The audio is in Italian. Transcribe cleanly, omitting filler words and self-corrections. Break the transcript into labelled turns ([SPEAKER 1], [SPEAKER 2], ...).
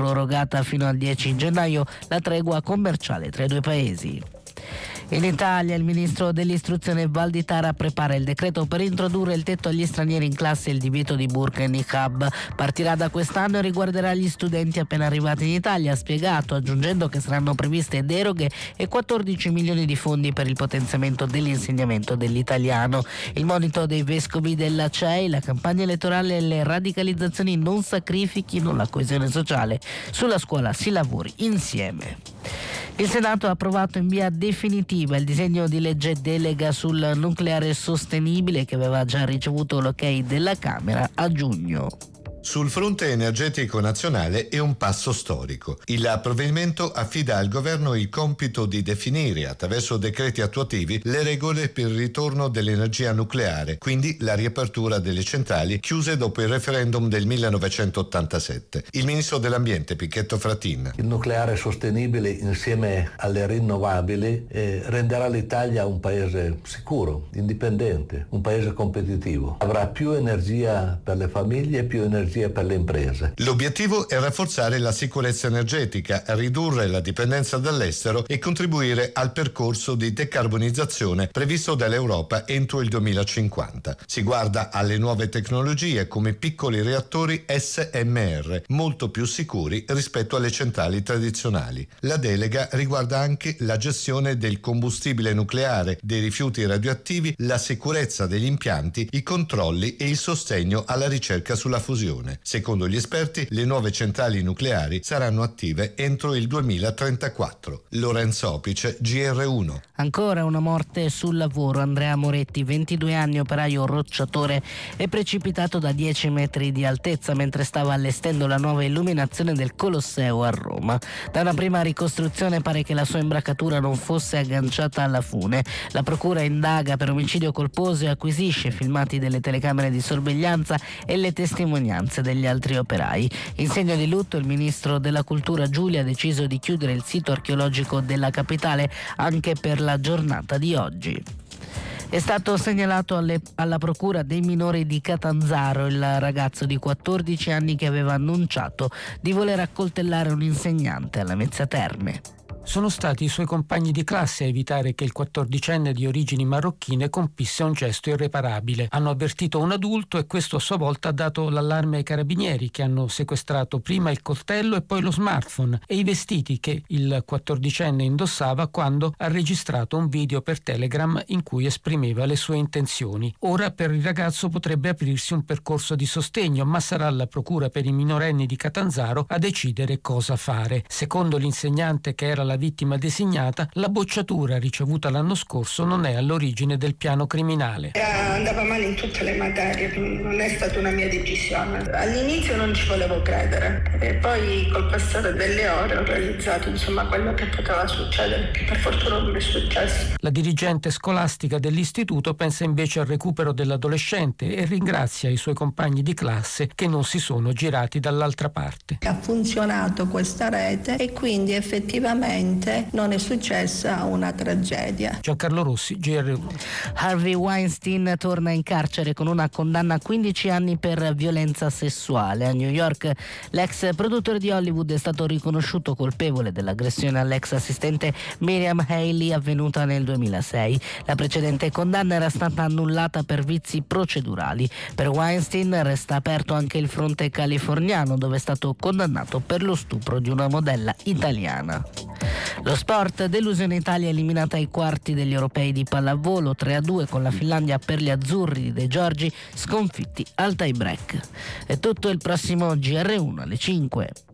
[SPEAKER 1] prorogata fino al 10 gennaio la tregua commerciale tra i due paesi. In Italia il ministro dell'istruzione Valditara prepara il decreto per introdurre il tetto agli stranieri in classe e il divieto di burqa e niqab. Partirà da quest'anno e riguarderà gli studenti appena arrivati in Italia, ha spiegato, aggiungendo che saranno previste deroghe e 14 milioni di fondi per il potenziamento dell'insegnamento dell'italiano. Il monito dei vescovi della CEI, la campagna elettorale e le radicalizzazioni non sacrifichino la coesione sociale. Sulla scuola si lavori insieme. Il Senato ha approvato in via definitiva il disegno di legge delega sul nucleare sostenibile che aveva già ricevuto l'ok della Camera a giugno.
[SPEAKER 2] Sul fronte energetico nazionale è un passo storico. Il provvedimento affida al governo il compito di definire attraverso decreti attuativi le regole per il ritorno dell'energia nucleare, quindi la riapertura delle centrali chiuse dopo il referendum del 1987. Il ministro dell'Ambiente Pichetto Fratin.
[SPEAKER 3] Il nucleare sostenibile insieme alle rinnovabili renderà l'Italia un paese sicuro, indipendente, un paese competitivo. Avrà più energia per le famiglie e più energia per le imprese.
[SPEAKER 2] L'obiettivo è rafforzare la sicurezza energetica, ridurre la dipendenza dall'estero e contribuire al percorso di decarbonizzazione previsto dall'Europa entro il 2050. Si guarda alle nuove tecnologie come piccoli reattori SMR, molto più sicuri rispetto alle centrali tradizionali. La delega riguarda anche la gestione del combustibile nucleare, dei rifiuti radioattivi, la sicurezza degli impianti, i controlli e il sostegno alla ricerca sulla fusione. Secondo gli esperti, le nuove centrali nucleari saranno attive entro il 2034. Lorenzo Opice, GR1.
[SPEAKER 1] Ancora una morte sul lavoro. Andrea Moretti, 22 anni, operaio rocciatore, è precipitato da 10 metri di altezza mentre stava allestendo la nuova illuminazione del Colosseo a Roma. Da una prima ricostruzione pare che la sua imbracatura non fosse agganciata alla fune. La procura indaga per omicidio colposo e acquisisce filmati delle telecamere di sorveglianza e le testimonianze degli altri operai. In segno di lutto il ministro della cultura Giulia ha deciso di chiudere il sito archeologico della capitale anche per la giornata di oggi. È stato segnalato alla procura dei minori di Catanzaro il ragazzo di 14 anni che aveva annunciato di voler accoltellare un insegnante alla Mezzia Terme.
[SPEAKER 4] Sono stati i suoi compagni di classe a evitare che il 14enne di origini marocchine compisse un gesto irreparabile. Hanno avvertito un adulto e questo a sua volta ha dato l'allarme ai carabinieri, che hanno sequestrato prima il coltello e poi lo smartphone e i vestiti che il 14enne indossava quando ha registrato un video per Telegram in cui esprimeva le sue intenzioni. Ora per il ragazzo potrebbe aprirsi un percorso di sostegno, ma sarà la procura per i minorenni di Catanzaro a decidere cosa fare. Secondo l'insegnante, che era la vittima designata, la bocciatura ricevuta l'anno scorso non è all'origine del piano criminale.
[SPEAKER 5] Andava male in tutte le materie, non è stata una mia decisione. All'inizio non ci volevo credere e poi col passare delle ore ho realizzato quello che poteva succedere, che per fortuna non è successo.
[SPEAKER 4] La dirigente scolastica dell'istituto pensa invece al recupero dell'adolescente e ringrazia i suoi compagni di classe che non si sono girati dall'altra parte.
[SPEAKER 5] Ha funzionato questa rete e quindi effettivamente non è successa una tragedia.
[SPEAKER 4] Giancarlo Rossi, GR1.
[SPEAKER 1] Harvey Weinstein torna in carcere con una condanna a 15 anni per violenza sessuale. A New York l'ex produttore di Hollywood è stato riconosciuto colpevole dell'aggressione all'ex assistente Miriam Haley avvenuta nel 2006. La precedente condanna era stata annullata per vizi procedurali. Per Weinstein resta aperto anche il fronte californiano, dove è stato condannato per lo stupro di una modella italiana. Lo sport, delusione Italia eliminata ai quarti degli europei di pallavolo, 3-2 con la Finlandia per gli azzurri di De Giorgi, sconfitti al tie break. È tutto, il prossimo GR1 alle 5.